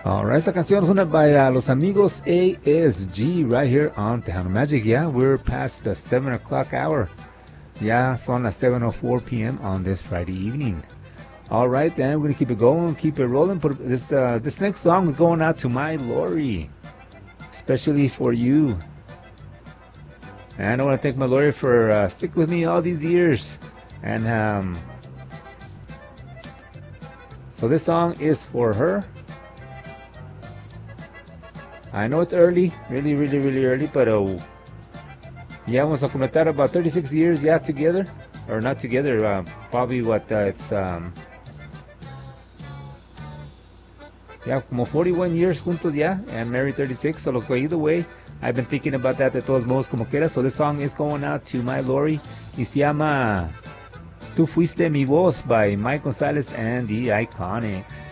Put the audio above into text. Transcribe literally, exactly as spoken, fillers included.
Alright, esta canción es una by uh, los amigos A S G right here on Tejano Magic. Yeah, we're past the seven o'clock hour. Yeah, son las seven oh four p.m. on this Friday evening. Alright, then we're going to keep it going, keep it rolling. This, uh, this next song is going out to my Lori, especially for you. And I want to thank my Lori for uh, sticking with me all these years. And um, so this song is for her. I know it's early, really, really, really early, but uh, yeah, vamos a completar about thirty-six years, yeah, together, or not together, uh, probably what, uh, it's, um, yeah, como forty-one years juntos, yeah, and married thirty-six, so look, either way, I've been thinking about that de todos modos como quiera, so this song is going out to my Lori, y se llama Tú Fuiste Mi Voz by Mike Gonzalez and the Iconics.